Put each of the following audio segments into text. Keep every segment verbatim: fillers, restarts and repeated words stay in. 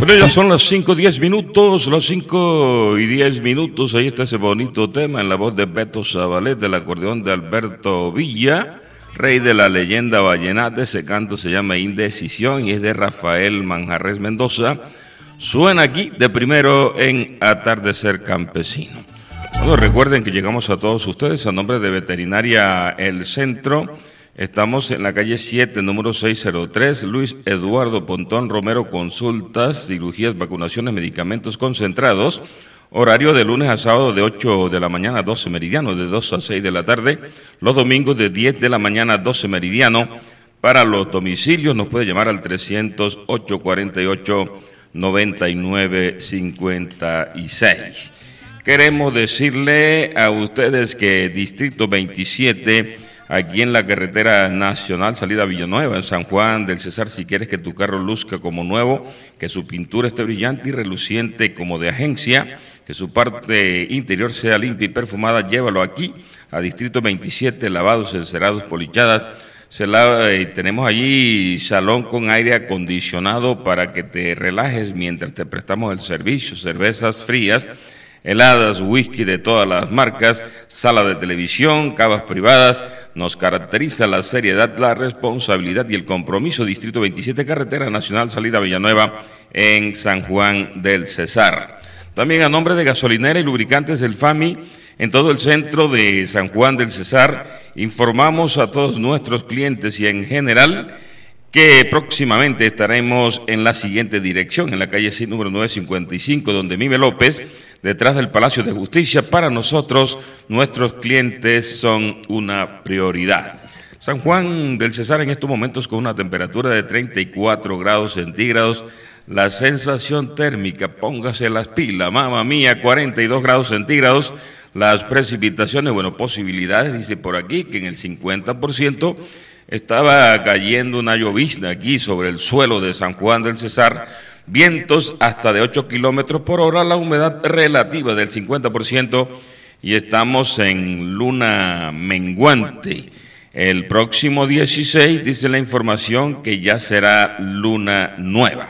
Bueno, ya son las cinco diez minutos, las cinco y diez minutos. Ahí está ese bonito tema en la voz de Beto Zabalet, del acordeón de Alberto Villa, rey de la leyenda vallenata. Ese canto se llama Indecisión y es de Rafael Manjarres Mendoza. Suena aquí de primero en Atardecer Campesino. Bueno, recuerden que llegamos a todos ustedes a nombre de Veterinaria El Centro. Estamos en la calle siete, número seiscientos tres, Luis Eduardo Pontón Romero, consultas, cirugías, vacunaciones, medicamentos concentrados. Horario de lunes a sábado de ocho de la mañana a doce meridiano, de dos a seis de la tarde. Los domingos de diez de la mañana a doce meridiano. Para los domicilios nos puede llamar al trescientos ocho cuarenta y ocho noventa y nueve cincuenta y seis. Queremos decirle a ustedes que Distrito veintisiete, aquí en la carretera nacional salida a Villanueva, en San Juan del Cesar, si quieres que tu carro luzca como nuevo, que su pintura esté brillante y reluciente como de agencia, que su parte interior sea limpia y perfumada, llévalo aquí a Distrito veintisiete, lavados, encerados, polichadas. Se lava, eh, tenemos allí salón con aire acondicionado para que te relajes mientras te prestamos el servicio, cervezas frías, heladas, whisky de todas las marcas, sala de televisión, cavas privadas. Nos caracteriza la seriedad, la responsabilidad y el compromiso. Distrito veintisiete, carretera nacional, salida a Villanueva, en San Juan del Cesar. También a nombre de Gasolinera y Lubricantes del FAMI, en todo el centro de San Juan del Cesar, informamos a todos nuestros clientes y en general que próximamente estaremos en la siguiente dirección, en la calle seis, número novecientos cincuenta y cinco, donde Mime López, detrás del Palacio de Justicia. Para nosotros, nuestros clientes son una prioridad. San Juan del Cesar en estos momentos con una temperatura de treinta y cuatro grados centígrados. La sensación térmica, póngase las pilas, mamá mía, cuarenta y dos grados centígrados. Las precipitaciones, bueno, posibilidades, dice por aquí, que en el cincuenta por ciento estaba cayendo una llovizna aquí sobre el suelo de San Juan del Cesar. Vientos hasta de ocho kilómetros por hora, la humedad relativa del cincuenta por ciento y estamos en luna menguante. El próximo dieciséis dice la información que ya será luna nueva.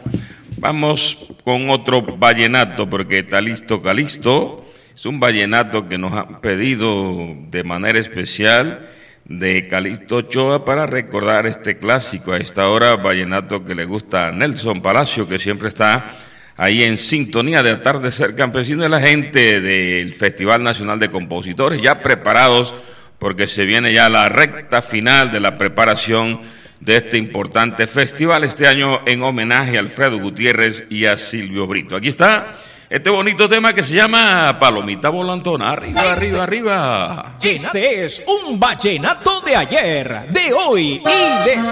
Vamos con otro vallenato porque está listo Calixto. Es un vallenato que nos han pedido de manera especial de Calixto Ochoa para recordar este clásico. A esta hora, vallenato que le gusta a Nelson Palacio, que siempre está ahí en sintonía de Atardecer Campesino, y la gente del Festival Nacional de Compositores, ya preparados porque se viene ya la recta final de la preparación de este importante festival, este año en homenaje a Alfredo Gutiérrez y a Silvio Brito. Aquí está este bonito tema que se llama Palomita Volantona. Arriba, arriba, arriba. Este es un vallenato de ayer, de hoy y de